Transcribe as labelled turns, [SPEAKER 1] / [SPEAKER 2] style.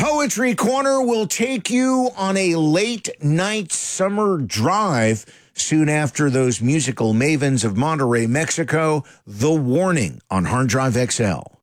[SPEAKER 1] Poetry Corner will take you on a late night summer drive soon after those musical mavens of Monterrey, Mexico. The Warning on Hard Drive XL.